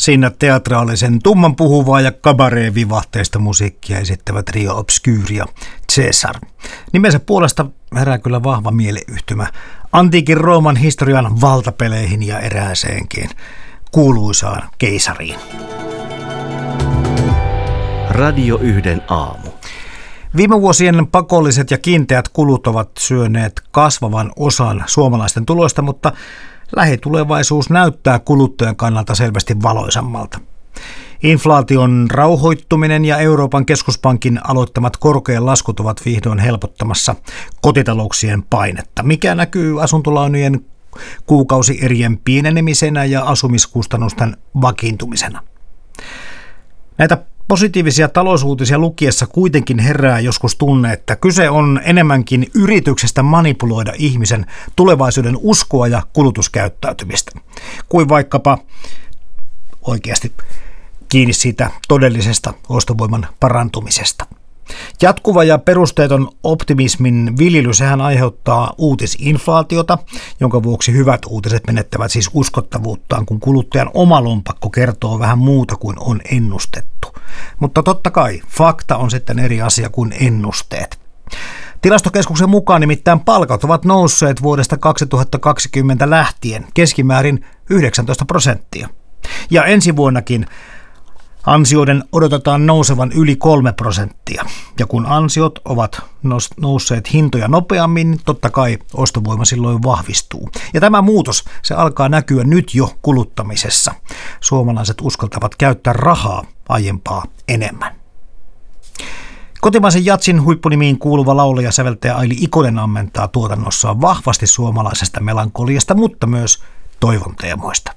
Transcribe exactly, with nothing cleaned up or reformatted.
Siinä teatraalisen tumman puhuvaa ja kabaree-vivahteista musiikkia esittävä trio Obscure ja Caesar. Nimensä puolesta herää kyllä vahva mieleyhtymä antiikin Rooman historian valtapeleihin ja erääseenkin kuuluisaan keisariin. Radio yhden aamu. Viime vuosien pakolliset ja kiinteät kulut ovat syöneet kasvavan osan suomalaisten tuloista, mutta lähitulevaisuus näyttää kuluttajan kannalta selvästi valoisammalta. Inflaation rauhoittuminen ja Euroopan keskuspankin aloittamat korkean laskut ovat vihdoin helpottamassa kotitalouksien painetta, mikä näkyy asuntolainojen kuukausierien pienenemisenä ja asumiskustannusten vakiintumisena. Näitä positiivisia talousuutisia lukiessa kuitenkin herää joskus tunne, että kyse on enemmänkin yrityksestä manipuloida ihmisen tulevaisuuden uskoa ja kulutuskäyttäytymistä, kuin vaikkapa oikeasti kiinni siitä todellisesta ostovoiman parantumisesta. Jatkuva ja perusteeton optimismin viljely, sehän aiheuttaa uutisinflaatiota, jonka vuoksi hyvät uutiset menettävät siis uskottavuuttaan, kun kuluttajan oma lompakko kertoo vähän muuta kuin on ennustettu. Mutta totta kai fakta on sitten eri asia kuin ennusteet. Tilastokeskuksen mukaan nimittäin palkat ovat nousseet vuodesta kaksituhattakaksikymmentä lähtien keskimäärin yhdeksäntoista prosenttia. Ja ensi vuonnakin ansioiden odotetaan nousevan yli kolme prosenttia. Ja kun ansiot ovat nousseet hintoja nopeammin, niin totta kai ostovoima silloin vahvistuu. Ja tämä muutos, se alkaa näkyä nyt jo kuluttamisessa. Suomalaiset uskaltavat käyttää rahaa aiempaa enemmän. Kotimaisen jatsin huippunimiin kuuluva laulaja säveltäjä Aili Ikonen ammentaa tuotannossaan vahvasti suomalaisesta melankoliasta, mutta myös toivon teemoista.